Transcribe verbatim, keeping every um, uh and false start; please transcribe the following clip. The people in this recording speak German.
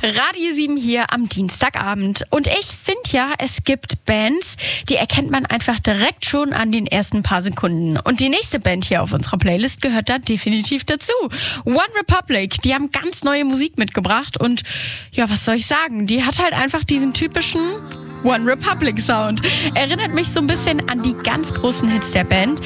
Radio sieben hier am Dienstagabend. Und ich finde ja, es gibt Bands, die erkennt man einfach direkt schon an den ersten paar Sekunden. Und die nächste Band hier auf unserer Playlist gehört da definitiv dazu. One Republic, die haben ganz neue Musik mitgebracht. Und ja, was soll ich sagen? Die hat halt einfach diesen typischen One Republic Sound. Erinnert mich so ein bisschen an die ganz großen Hits der Band.